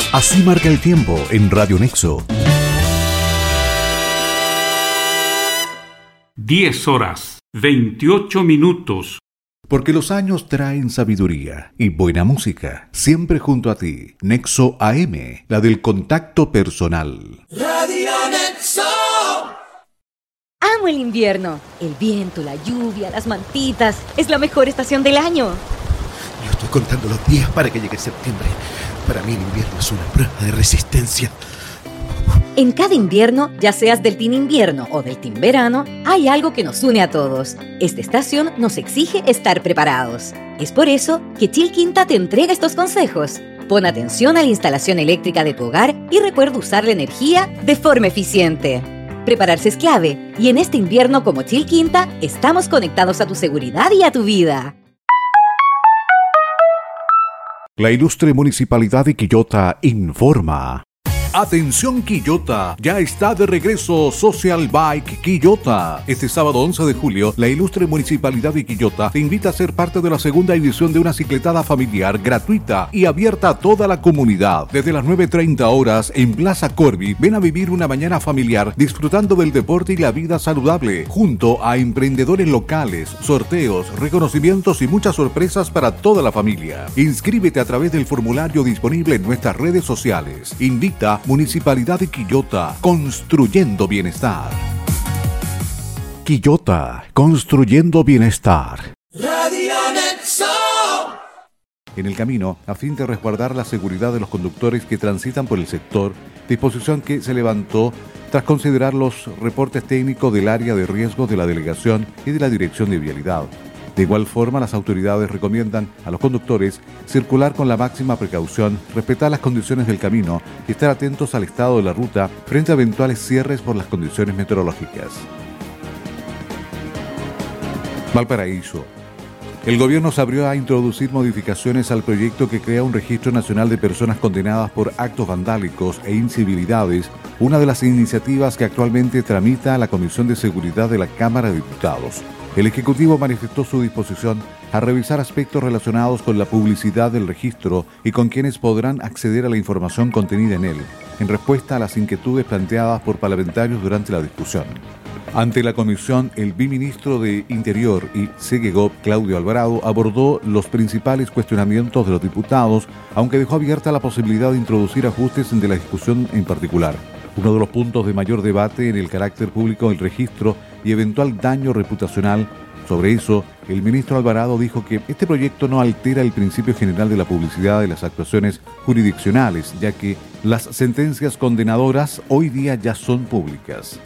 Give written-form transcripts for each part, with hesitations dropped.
Así marca el tiempo en Radio Nexo. 10:28. Porque los años traen sabiduría y buena música. Siempre junto a ti. Nexo AM, la del contacto personal. Radio Nexo. Amo el invierno. El viento, la lluvia, las mantitas. Es la mejor estación del año. Yo estoy contando los días para que llegue septiembre. Para mí el invierno es una prueba de resistencia. En cada invierno, ya seas del team invierno o del team verano, hay algo que nos une a todos. Esta estación nos exige estar preparados. Es por eso que Chilquinta te entrega estos consejos. Pon atención a la instalación eléctrica de tu hogar y recuerda usar la energía de forma eficiente. Prepararse es clave y en este invierno como Chilquinta estamos conectados a tu seguridad y a tu vida. La ilustre Municipalidad de Quillota informa. Atención Quillota, ya está de regreso Social Bike Quillota. Este sábado 11 de julio, la ilustre Municipalidad de Quillota te invita a ser parte de la segunda edición de una cicletada familiar gratuita y abierta a toda la comunidad. Desde las 9:30 horas en Plaza Corby, ven a vivir una mañana familiar disfrutando del deporte y la vida saludable, junto a emprendedores locales, sorteos, reconocimientos y muchas sorpresas para toda la familia. Inscríbete a través del formulario disponible en nuestras redes sociales. Invita Municipalidad de Quillota, construyendo bienestar. Quillota, construyendo bienestar. Radio Nexo. En el camino, a fin de resguardar la seguridad de los conductores que transitan por el sector, disposición que se levantó tras considerar los reportes técnicos del área de riesgo de la delegación y de la Dirección de Vialidad. De igual forma, las autoridades recomiendan a los conductores circular con la máxima precaución, respetar las condiciones del camino y estar atentos al estado de la ruta frente a eventuales cierres por las condiciones meteorológicas. Valparaíso. El gobierno se abrió a introducir modificaciones al proyecto que crea un registro nacional de personas condenadas por actos vandálicos e incivilidades, una de las iniciativas que actualmente tramita la Comisión de Seguridad de la Cámara de Diputados. El Ejecutivo manifestó su disposición a revisar aspectos relacionados con la publicidad del registro y con quienes podrán acceder a la información contenida en él, en respuesta a las inquietudes planteadas por parlamentarios durante la discusión. Ante la comisión, el viceministro de Interior y SEGEGOP, Claudio Alvarado, abordó los principales cuestionamientos de los diputados, aunque dejó abierta la posibilidad de introducir ajustes de la discusión en particular. Uno de los puntos de mayor debate en el carácter público del registro y eventual daño reputacional. Sobre eso, el ministro Alvarado dijo que este proyecto no altera el principio general de la publicidad de las actuaciones jurisdiccionales, ya que las sentencias condenadoras hoy día ya son públicas.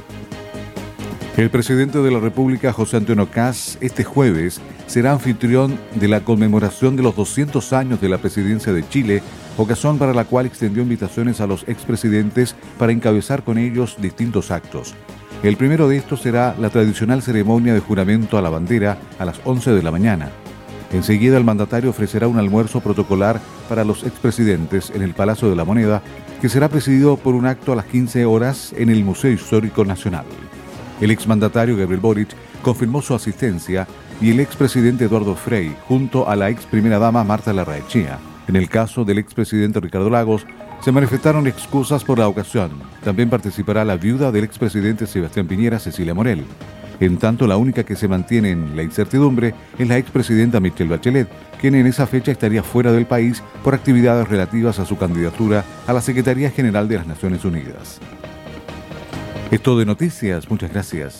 El presidente de la República, José Antonio Kast, este jueves será anfitrión de la conmemoración de los 200 años de la presidencia de Chile, ocasión para la cual extendió invitaciones a los expresidentes para encabezar con ellos distintos actos. El primero de estos será la tradicional ceremonia de juramento a la bandera a las 11 de la mañana. Enseguida el mandatario ofrecerá un almuerzo protocolar para los expresidentes en el Palacio de la Moneda, que será presidido por un acto a las 15 horas en el Museo Histórico Nacional. El exmandatario Gabriel Boric confirmó su asistencia y el expresidente Eduardo Frei, junto a la ex primera dama Marta Larraechea. En el caso del expresidente Ricardo Lagos, se manifestaron excusas por la ocasión. También participará la viuda del expresidente Sebastián Piñera, Cecilia Morel. En tanto, la única que se mantiene en la incertidumbre es la expresidenta Michelle Bachelet, quien en esa fecha estaría fuera del país por actividades relativas a su candidatura a la Secretaría General de las Naciones Unidas. Es todo de noticias, muchas gracias.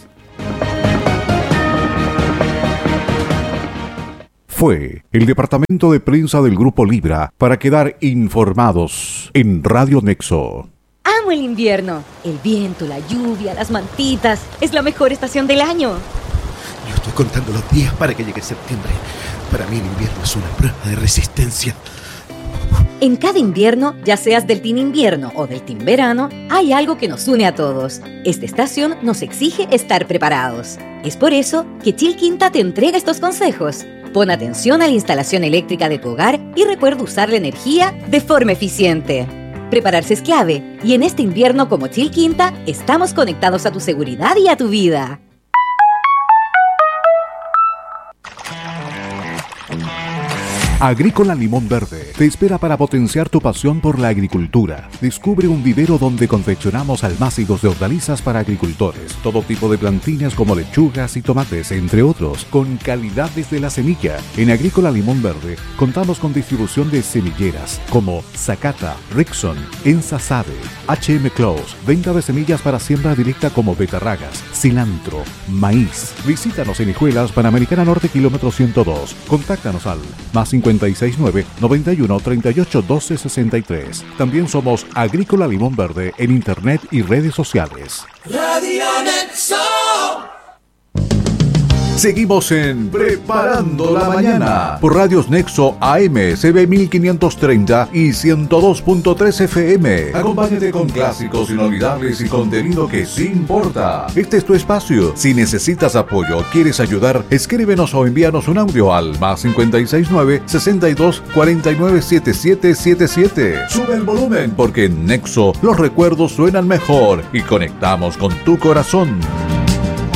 Fue el departamento de prensa del Grupo Libra para quedar informados en Radio Nexo. Amo el invierno. El viento, la lluvia, las mantitas. Es la mejor estación del año. Yo estoy contando los días para que llegue septiembre. Para mí el invierno es una prueba de resistencia. En cada invierno, ya seas del team invierno o del team verano, hay algo que nos une a todos. Esta estación nos exige estar preparados. Es por eso que Chilquinta te entrega estos consejos. Pon atención a la instalación eléctrica de tu hogar y recuerda usar la energía de forma eficiente. Prepararse es clave y en este invierno como Chilquinta estamos conectados a tu seguridad y a tu vida. Agrícola Limón Verde te espera para potenciar tu pasión por la agricultura. Descubre un vivero donde confeccionamos almácigos de hortalizas para agricultores, todo tipo de plantines como lechugas y tomates, entre otros, con calidad desde la semilla. En Agrícola Limón Verde contamos con distribución de semilleras como Zacata, Rickson, Ensasade, HM Close, venta de semillas para siembra directa como betarragas, cilantro, maíz. Visítanos en Hijuelas, Panamericana Norte, kilómetro 102. Contáctanos al +569 91 38 12 63. También somos Agrícola Limón Verde en internet y redes sociales. Radio Nexo. Seguimos en Preparando la Mañana por Radios Nexo AM, CB 1530 y 102.3 FM. Acompáñate con clásicos inolvidables y contenido que sí importa. Este es tu espacio. Si necesitas apoyo o quieres ayudar, escríbenos o envíanos un audio al +569 62 49 7777. Sube el volumen porque en Nexo los recuerdos suenan mejor y conectamos con tu corazón.